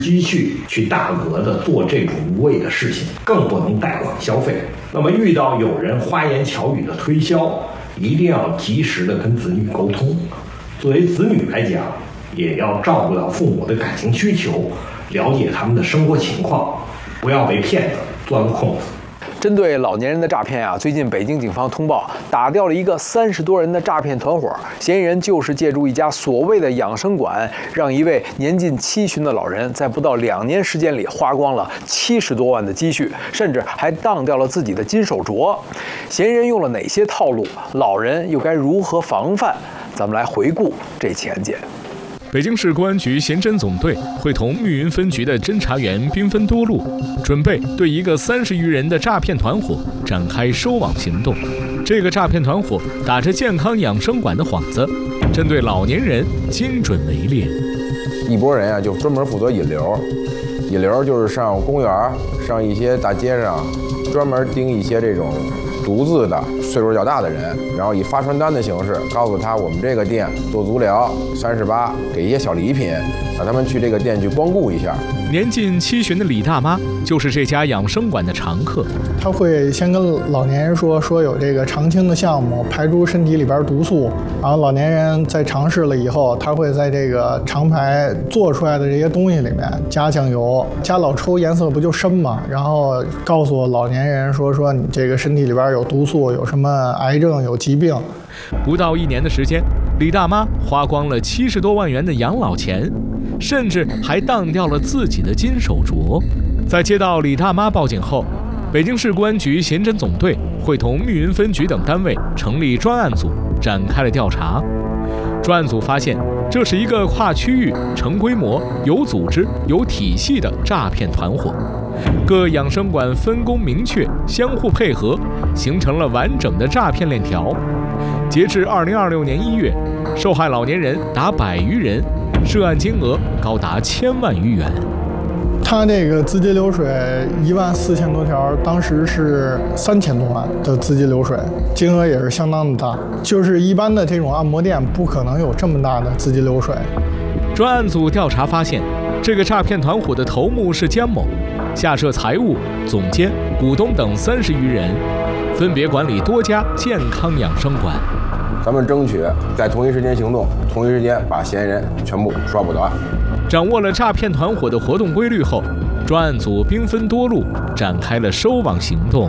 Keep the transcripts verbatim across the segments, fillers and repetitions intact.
积蓄去大额的做这种无谓的事情，更不能贷款消费。那么遇到有人花言巧语的推销，一定要及时的跟子女沟通。作为子女来讲，也要照顾到父母的感情需求，了解他们的生活情况，不要被骗子钻空子。 针对老年人的诈骗啊，最近北京警方通报打掉了一个三十多人的诈骗团伙，嫌疑人就是借助一家所谓的养生馆，让一位年近七旬的老人在不到两年时间里花光了七十多万的积蓄，甚至还当掉了自己的金手镯。嫌疑人用了哪些套路？老人又该如何防范？咱们来回顾这起案件。 北京市公安局刑侦总队会同密云分局的侦查员兵分多路，准备对一个三十余人的诈骗团伙展开收网行动。这个诈骗团伙打着健康养生馆的幌子，针对老年人精准围猎。 一拨人啊，就专门负责引流，引流就是上公园、上一些大街上，专门盯一些这种独自的岁数较大的人，然后以发传单的形式告诉他我们这个店做足疗三十八，给一些小礼品，让他们去这个店去光顾一下。 年近七旬的李大妈就是这家养生馆的常客。 他会先跟老年人说说有这个常青的项目，排出身体里边毒素，然后老年人在尝试了以后，他会在这个厂牌做出来的这些东西里面加酱油，加老抽颜色不就深吗？然后告诉老年人说说你这个身体里边有毒素，有什么癌症，有疾病。 不到一年的时间，李大妈花光了七十多万元的养老钱，甚至还当掉了自己的金手镯。在接到李大妈报警后，北京市公安局刑侦总队会同密云分局等单位成立专案组，展开了调查。专案组发现，这是一个跨区域、成规模、有组织、有体系的诈骗团伙。各养生馆分工明确，相互配合，形成了完整的诈骗链条。截至二零二六年一月，受害老年人达百余人，涉案金额高达千万余元。 他这个资金流水一万四千多条，当时是三千多万的资金流水，金额也是相当的大。就是一般的这种按摩店不可能有这么大的资金流水。 专案组调查发现，这个诈骗团伙的头目是姜某，下设财务、总监、股东等三十余人，分别管理多家健康养生馆。 咱们争取在同一时间行动，同一时间把嫌疑人全部抓捕到案。 掌握了诈骗团伙的活动规律后，专案组兵分多路，展开了收网行动。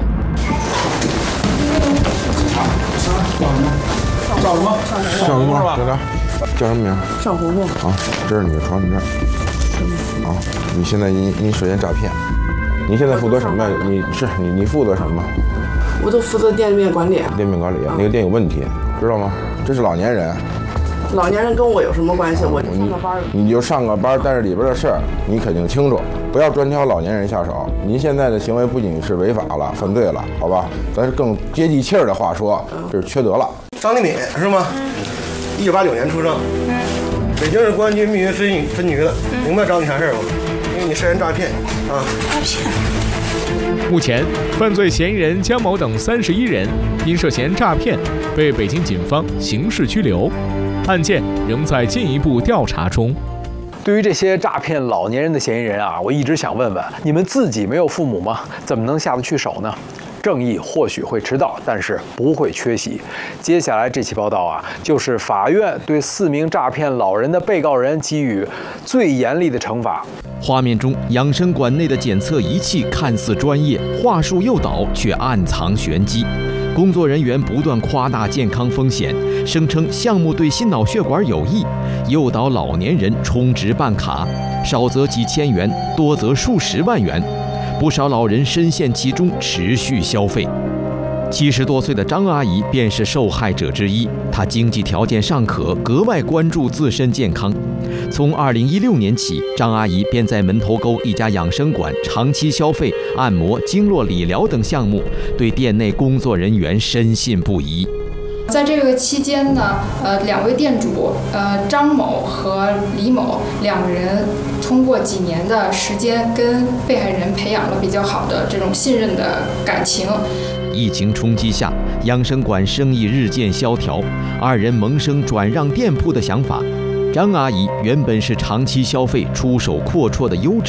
叫什么？叫什么？叫啥？叫什么名？ 上胡同。 啊，这是你的床，你这儿。啊，你现在你你涉嫌诈骗，你现在负责什么呀？你是你你负责什么？ 我都负责店面管理。 店面管理，那个店有问题，知道吗？这是老年人。 老年人跟我有什么关系？我就上个班。 你就上个班，但是里边的事儿你肯定清楚，不要专挑老年人下手。您现在的行为不仅是违法了、犯罪了，好吧？咱是更接地气儿的话说，这是缺德了。 张立敏是吗？一九八九年出生，北京市公安局密云分分局的，明白找你啥事儿吗？因为你涉嫌诈骗啊！ 诈骗。 目前，犯罪嫌疑人姜某等三十一人因涉嫌诈骗被北京警方刑事拘留，案件仍在进一步调查中。 对于这些诈骗老年人的嫌疑人啊，我一直想问问：你们自己没有父母吗？怎么能下得去手呢？正义或许会迟到，但是不会缺席。接下来这期报道啊，就是法院对四名诈骗老人的被告人给予最严厉的惩罚。 画面中，养生馆内的检测仪器看似专业，话术诱导却暗藏玄机。工作人员不断夸大健康风险，声称项目对心脑血管有益，诱导老年人充值办卡，少则几千元，多则数十万元。不少老人深陷其中，持续消费。七十多岁的张阿姨便是受害者之一，她经济条件尚可，格外关注自身健康。从二零一六年起，张阿姨便在门头沟一家养生馆长期消费按摩、经络理疗等项目，对店内工作人员深信不疑。 在这个期间呢，呃，两位店主，呃，张某和李某两人通过几年的时间，跟被害人培养了比较好的这种信任的感情。 疫情冲击下，养生馆生意日渐萧条，二人萌生转让店铺的想法。张阿姨原本是长期消费、出手阔绰的优质